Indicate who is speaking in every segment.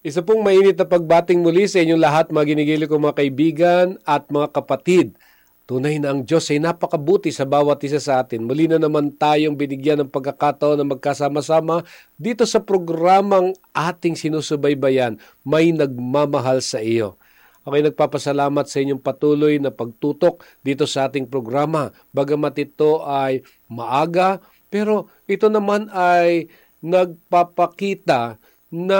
Speaker 1: Isa pong mainit na pagbating muli sa inyong lahat, mga ginigili kong mga kaibigan at mga kapatid. Tunay na ang Diyos ay napakabuti sa bawat isa sa atin. Muli na naman tayong binigyan ng pagkakataon na magkasama-sama dito sa programang ating sinusubaybayan, May Nagmamahal sa Iyo. Ako'y nagpapasalamat sa inyong patuloy na pagtutok dito sa ating programa. Bagamat ito ay maaga, pero ito naman ay nagpapakita na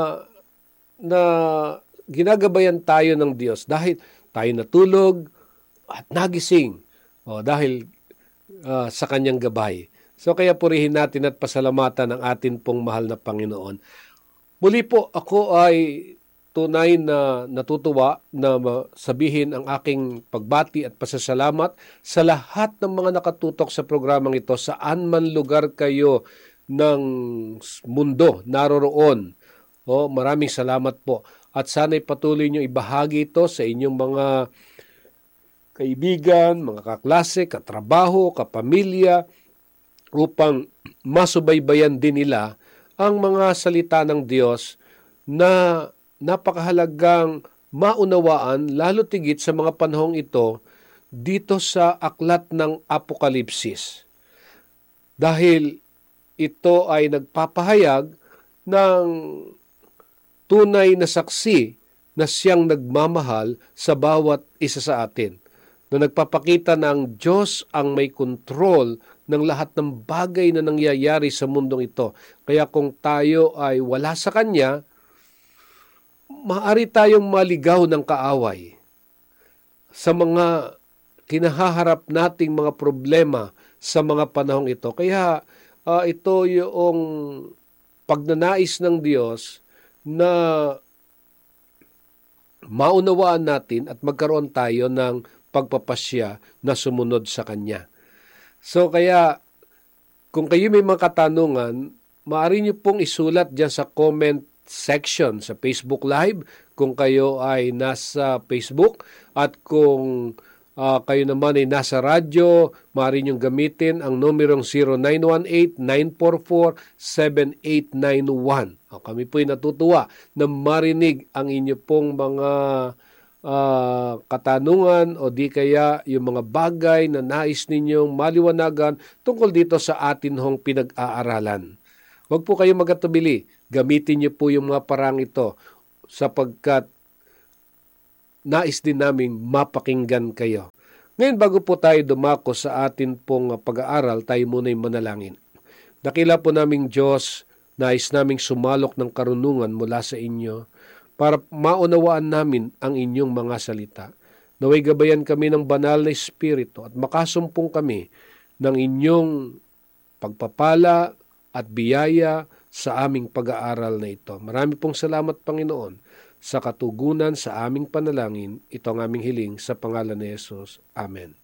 Speaker 1: ginagabayan tayo ng Diyos dahil tayo natulog at nagising dahil sa kanyang gabay. So kaya purihin natin at pasalamatan ang atin pong mahal na Panginoon. Muli po ako ay tunay na natutuwa na sabihin ang aking pagbati at pasasalamat sa lahat ng mga nakatutok sa programang ito, saan man lugar kayo ng mundo naroroon. Maraming salamat po. At sana'y patuloy nyo ibahagi ito sa inyong mga kaibigan, mga kaklase, katrabaho, kapamilya, upang masubaybayan din nila ang mga salita ng Diyos na napakahalagang maunawaan, lalo tigit sa mga panahong ito, dito sa aklat ng Apokalipsis. Dahil ito ay nagpapahayag ng tunay na saksi na siyang nagmamahal sa bawat isa sa atin. Na nagpapakita na ang Diyos ang may kontrol ng lahat ng bagay na nangyayari sa mundong ito. Kaya kung tayo ay wala sa Kanya, maaari tayong maligaw ng kaaway sa mga kinahaharap nating mga problema sa mga panahong ito. Kaya ito yung pagnanais ng Diyos na maunawaan natin at magkaroon tayo ng pagpapasya na sumunod sa Kanya. So kaya kung kayo may mga katanungan, maaari niyo pong isulat dyan sa comment section sa Facebook Live kung kayo ay nasa Facebook, at kung kayo naman ay nasa radyo, maaari niyong gamitin ang numerong 0918-944-7891. Kami po'y natutuwa na marinig ang inyo pong mga katanungan o di kaya yung mga bagay na nais ninyong maliwanagan tungkol dito sa atin hong pinag-aaralan. Huwag po kayo magatubili. Gamitin niyo po yung mga parang ito sapagkat nais din naming mapakinggan kayo. Ngayon, bago po tayo dumako sa atin pong pag-aaral, tayo muna'y manalangin. Dakila po naming Diyos, nais naming sumalok ng karunungan mula sa inyo para maunawaan namin ang inyong mga salita. Naway gabayan kami ng banal na Espiritu at makasumpong kami ng inyong pagpapala at biyaya sa aming pag-aaral na ito. Marami pong salamat, Panginoon, sa katugunan sa aming panalangin. Ito ang aming hiling sa pangalan ni Jesus. Amen.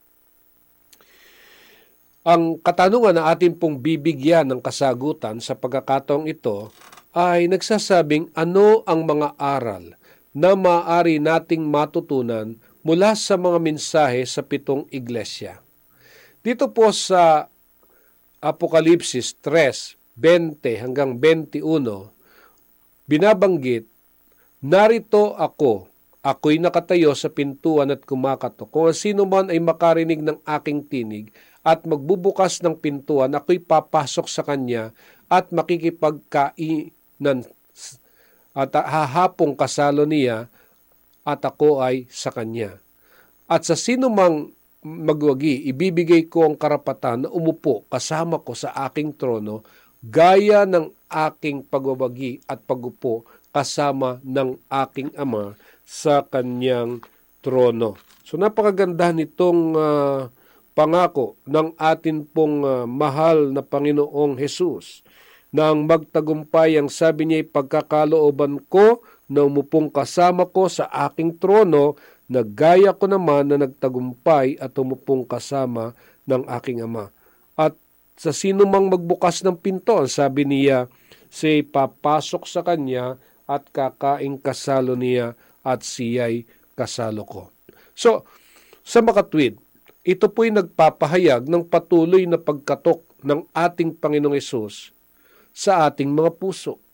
Speaker 1: Ang katanungan na atin pong bibigyan ng kasagutan sa pagkakataong ito ay nagsasabing ano ang mga aral na maaari nating matutunan mula sa mga mensahe sa 7 iglesia. Dito po sa Apokalipsis 3:20 hanggang 21, binabanggit, narito ako'y nakatayo sa pintuan at kumakatok. Kung sino man ay makarinig ng aking tinig at magbubukas ng pintuan, ako'y papasok sa kanya at makikipagkainan at hahapong kasalo niya at ako ay sa kanya. At sa sino mang magwagi, ibibigay ko ang karapatan na umupo kasama ko sa aking trono, gaya ng aking pagwawagi at pagupo kasama ng aking Ama sa kanyang trono. So napakaganda nitong pangako ng atin pong mahal na Panginoong Hesus, nang magtagumpay ang sabi niya, pagkakalooban ko na umupong kasama ko sa aking trono, na gaya ko naman na nagtagumpay at umupong kasama ng aking Ama. At sa sino mang magbukas ng pinto, sabi niya, siya'y papasok sa kanya at kakaing kasalo niya at siya'y kasalo ko. So, sa makatwid, ito po'y nagpapahayag ng patuloy na pagkatok ng ating Panginoong Hesus sa ating mga puso.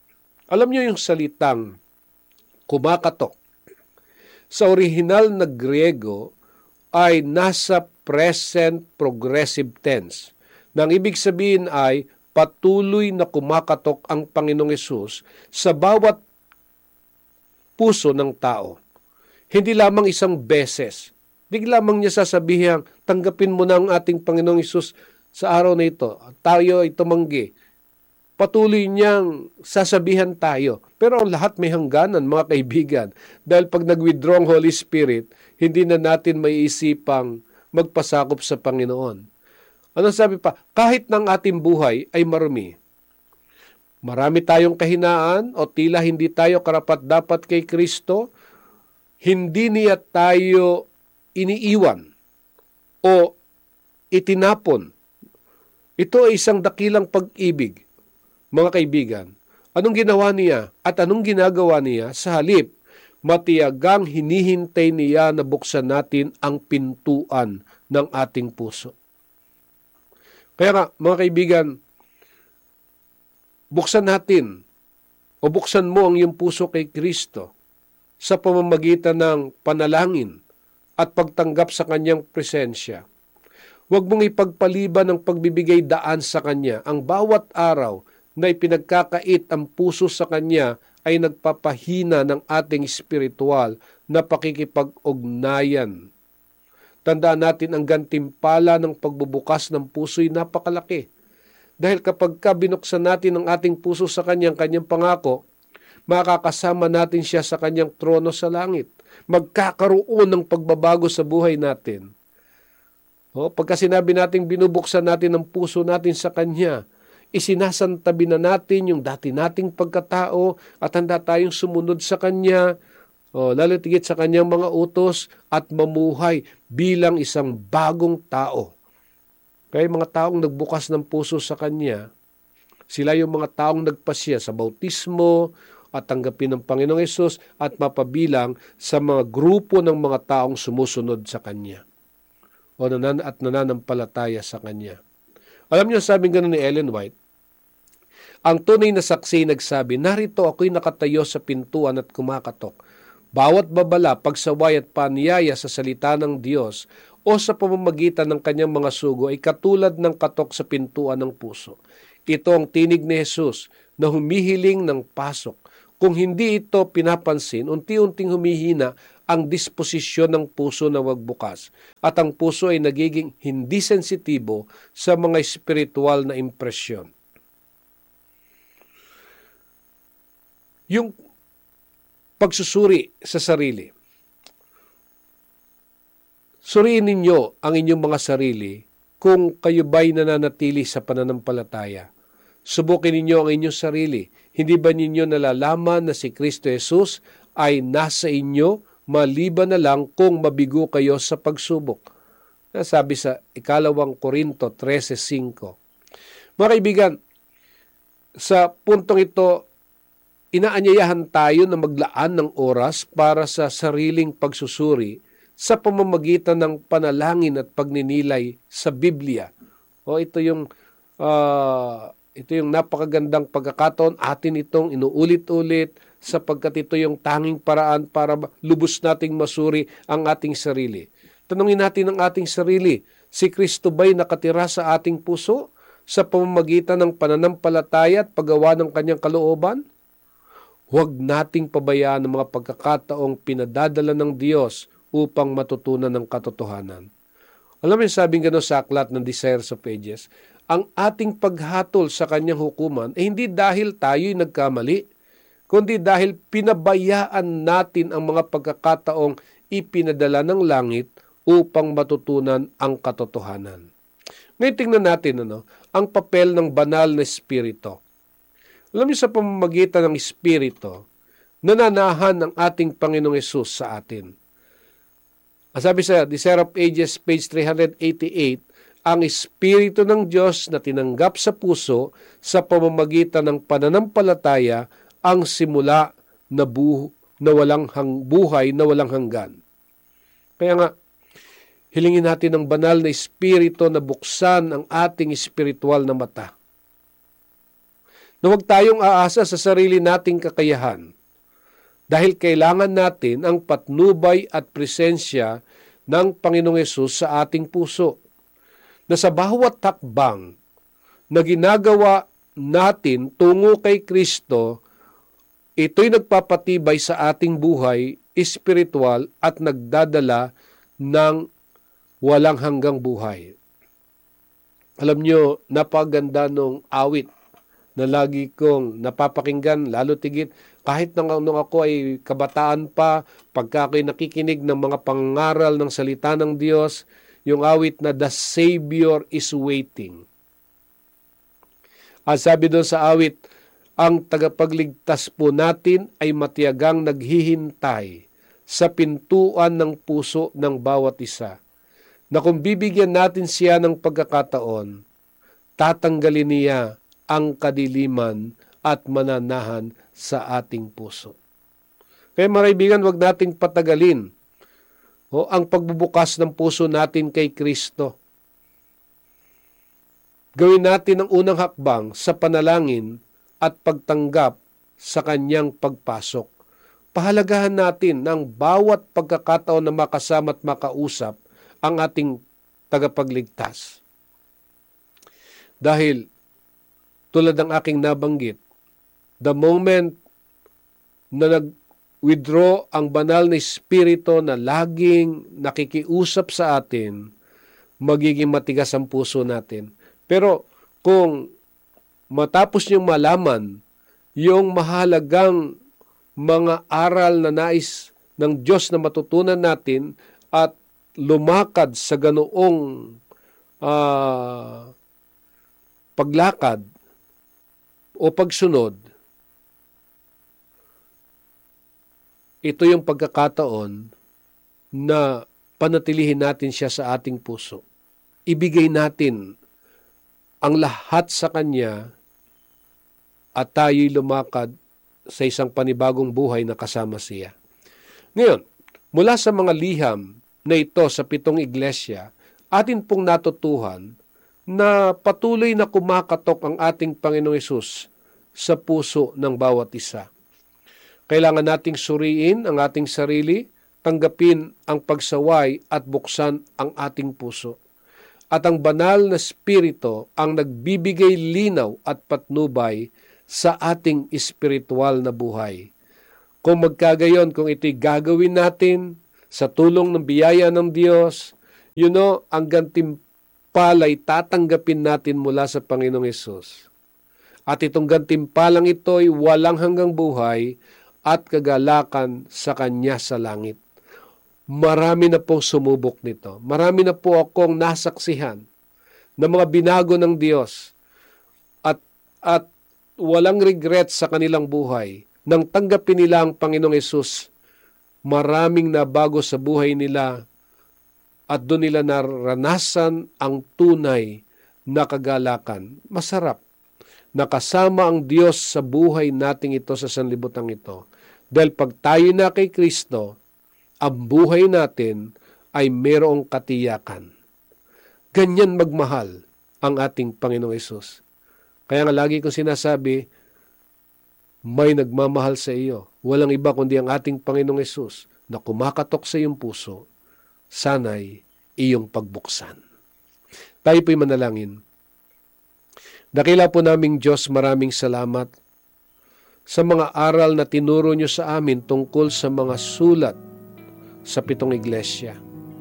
Speaker 1: Alam niyo yung salitang kumakatok, sa orihinal na Griego ay nasa present progressive tense. Nang ibig sabihin ay patuloy na kumakatok ang Panginoong Hesus sa bawat puso ng tao. Hindi lamang isang beses. Hindi lamang niya sasabihin, tanggapin mo na ang ating Panginoong Hesus sa araw na ito. Tayo ay tumanggi. Patuloy niyang sasabihan tayo. Pero ang lahat may hangganan, mga kaibigan. Dahil pag nag-withdraw ang Holy Spirit, hindi na natin maiisipang magpasakop sa Panginoon. Ano sabi pa? Kahit ng ating buhay ay marumi. Marami tayong kahinaan o tila hindi tayo karapat-dapat kay Kristo, hindi niya tayo iniiwan o itinapon. Ito ay isang dakilang pag-ibig. Mga kaibigan, anong ginawa niya at anong ginagawa niya sa halip? Matiyagang hinihintay niya na buksan natin ang pintuan ng ating puso. Kaya nga, mga kaibigan, buksan natin o buksan mo ang iyong puso kay Kristo sa pamamagitan ng panalangin at pagtanggap sa Kanyang presensya. Huwag mong ipagpaliban ng pagbibigay daan sa Kanya. Ang bawat araw na ipinagkakait ang puso sa Kanya ay nagpapahina ng ating espiritual na pakikipag-ugnayan. Tandaan natin ang gantimpala ng pagbubukas ng puso'y napakalaki. Dahil kapag binuksan natin ang ating puso sa Kanyang pangako, makakasama natin siya sa Kanyang trono sa langit. Magkakaroon ng pagbabago sa buhay natin. Pagka sinabi natin binubuksan natin ang puso natin sa Kanya, isinasantabi na natin yung dati nating pagkatao at handa tayong sumunod sa Kanya, lalo tigit sa Kanyang mga utos at mamuhay bilang isang bagong tao. Kaya mga taong nagbukas ng puso sa Kanya, sila yung mga taong nagpasya sa bautismo at tanggapin ng Panginoong Hesus at mapabilang sa mga grupo ng mga taong sumusunod sa Kanya o nananampalataya sa Kanya. Alam niyo, sabing gano'n ni Ellen White, ang tunay na saksi nagsabi, narito ako'y nakatayo sa pintuan at kumakatok. Bawat babala, pagsaway at paniyaya sa salita ng Diyos o sa pamamagitan ng Kanyang mga sugo ay katulad ng katok sa pintuan ng puso. Ito ang tinig ni Jesus na humihiling ng pasok. Kung hindi ito pinapansin, unti-unting humihina ang disposisyon ng puso na wagbukas at ang puso ay nagiging hindi sensitibo sa mga espiritual na impresyon. Yung pagsusuri sa sarili. Suriin ninyo ang inyong mga sarili kung kayo ba'y nananatili sa pananampalataya. Subukin ninyo ang inyong sarili. Hindi ba ninyo nalalaman na si Kristo Jesus ay nasa inyo maliban na lang kung mabigo kayo sa pagsubok? Sabi sa 2 Korinto 13:5. Mga kaibigan, sa puntong ito, inaanyayahan tayo na maglaan ng oras para sa sariling pagsusuri sa pamamagitan ng panalangin at pagninilay sa Biblia. Ito yung napakagandang pagkakataon. Atin itong inuulit-ulit sapagkat ito yung tanging paraan para lubos nating masuri ang ating sarili. Tanungin natin ang ating sarili, si Kristo ba'y nakatira sa ating puso sa pamamagitan ng pananampalataya at paggawa ng Kanyang kalooban? Huwag nating pabayaan ang mga pagkakataong pinadadala ng Diyos upang matutunan ng katotohanan. Alam mo yung sabing gano'n sa aklat ng Desires of Ages, ang ating paghatol sa Kanyang hukuman ay hindi dahil tayo'y nagkamali, kundi dahil pinabayaan natin ang mga pagkakataong ipinadala ng langit upang matutunan ang katotohanan. Ngayon tingnan natin ang papel ng banal na Espiritu. Alam niyo, sa pamamagitan ng Espiritu, nananahan ang ating Panginoong Hesus sa atin. Sabi sa Desire of Ages, page 388, ang Espiritu ng Diyos na tinanggap sa puso sa pamamagitan ng pananampalataya ang simula na buhay na walang hanggan. Kaya nga, hilingin natin ang banal na Espiritu na buksan ang ating espiritual na mata. na huwag tayong aasa sa sarili nating kakayahan dahil kailangan natin ang patnubay at presensya ng Panginoong Hesus sa ating puso, na sa bawat hakbang na ginagawa natin tungo kay Kristo, ito'y nagpapatibay sa ating buhay espiritual at nagdadala ng walang hanggang buhay. Alam nyo, napaganda nung awit na lagi kong napapakinggan, lalo tigit kahit nung ako ay kabataan pa, pagka ako'y nakikinig ng mga pangaral ng salita ng Diyos, yung awit na The Savior is Waiting. At sabi doon sa awit, ang tagapagligtas po natin ay matiyagang naghihintay sa pintuan ng puso ng bawat isa, na kung bibigyan natin siya ng pagkakataon, tatanggalin niya ang kadiliman at mananahan sa ating puso. Kaya mga kaibigan, huwag nating patagalin ang pagbubukas ng puso natin kay Kristo. Gawin natin ang unang hakbang sa panalangin at pagtanggap sa kanyang pagpasok. Pahalagahan natin ng bawat pagkakataon na makasama at makausap ang ating tagapagligtas. Dahil, tulad ng aking nabanggit, the moment na nag-withdraw ang banal na espiritu na laging nakikiusap sa atin, magiging matigas ang puso natin. Pero kung matapos niyong malaman yung mahalagang mga aral na nais ng Diyos na matutunan natin at lumakad sa ganoong paglakad o pagsunod, ito yung pagkakataon na panatilihin natin siya sa ating puso. Ibigay natin ang lahat sa Kanya at tayo'y lumakad sa isang panibagong buhay na kasama siya. Ngayon, mula sa mga liham na ito sa 7 iglesia, atin pong natutuhan na patuloy na kumakatok ang ating Panginoong Hesus sa puso ng bawat isa. Kailangan nating suriin ang ating sarili, tanggapin ang pagsaway at buksan ang ating puso. At ang banal na Espiritu ang nagbibigay linaw at patnubay sa ating espiritual na buhay. Kung magkagayon, kung ito'y gagawin natin sa tulong ng biyaya ng Diyos, ang gantimpala'y tatanggapin natin mula sa Panginoong Hesus. At itong gantimpalang ito'y walang hanggang buhay at kagalakan sa Kanya sa langit. Marami na pong sumubok nito. Marami na po akong nasaksihan ng mga binago ng Diyos at walang regret sa kanilang buhay. Nang tanggapin nila ang Panginoong Hesus, maraming nabago sa buhay nila at doon nila naranasan ang tunay na kagalakan. Masarap. Nakasama ang Diyos sa buhay nating ito sa sanlibutan ito. Dahil pag tayo na kay Kristo, ang buhay natin ay mayroong katiyakan. Ganyan magmahal ang ating Panginoong Hesus. Kaya nga lagi kong sinasabi, may nagmamahal sa iyo. Walang iba kundi ang ating Panginoong Hesus na kumakatok sa iyong puso, sana'y iyong pagbuksan. Tayo po'y manalangin. Dakila po naming Diyos, maraming salamat sa mga aral na tinuro niyo sa amin tungkol sa mga sulat sa 7 iglesia.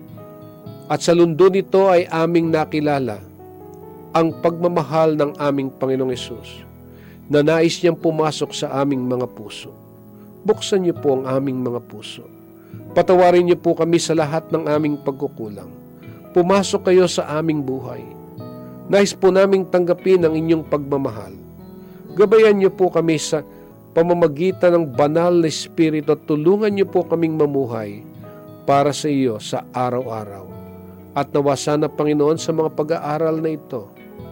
Speaker 1: At sa lundo nito ay aming nakilala ang pagmamahal ng aming Panginoong Hesus na nais niyang pumasok sa aming mga puso. Buksan niyo po ang aming mga puso. Patawarin niyo po kami sa lahat ng aming pagkukulang. Pumasok kayo sa aming buhay. Nais po naming tanggapin ang inyong pagmamahal. Gabayan niyo po kami sa pamamagitan ng banal na Espiritu at tulungan niyo po kaming mamuhay para sa iyo sa araw-araw. At nawa sana, Panginoon, sa mga pag-aaral na ito,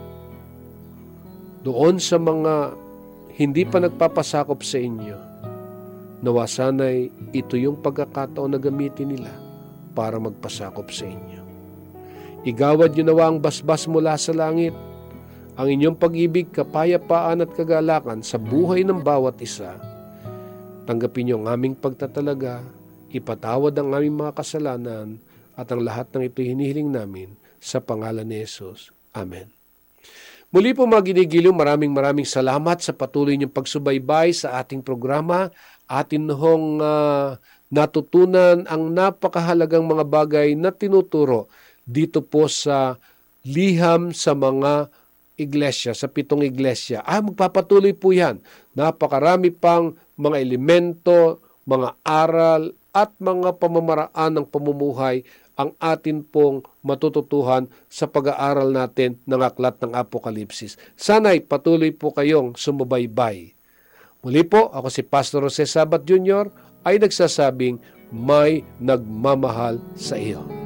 Speaker 1: doon sa mga hindi pa nagpapasakop sa inyo, nawa sana'y ito yung pagkakataon na gamitin nila para magpasakop sa inyo. Igawad niyo nawa ang basbas mula sa langit ang inyong pag-ibig, kapayapaan at kagalakan sa buhay ng bawat isa. Tanggapin niyo ang aming pagtatalaga, ipatawad ang aming mga kasalanan, at ang lahat ng ito hinihiling namin sa pangalan ni Jesus. Amen. Muli po mga ginigiliw, maraming salamat sa patuloy niyong pagsubaybay sa ating programa. Atin hong natutunan ang napakahalagang mga bagay na tinuturo dito po sa liham sa mga iglesia, sa 7 iglesia. Magpapatuloy po yan. Napakarami pang mga elemento, mga aral, at mga pamamaraan ng pamumuhay ang atin pong matututuhan sa pag-aaral natin ng aklat ng Apokalipsis. Sana'y patuloy po kayong sumubaybay. Muli po, ako si Pastor Jose Sabat Jr. ay nagsasabing may nagmamahal sa iyo.